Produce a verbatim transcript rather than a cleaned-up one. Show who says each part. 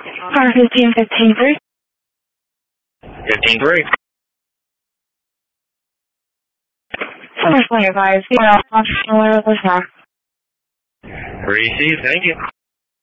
Speaker 1: Car fifteen fifteen three.
Speaker 2: fifteen three.
Speaker 1: Source advised. Zero. Officer listener.
Speaker 2: Received, thank you.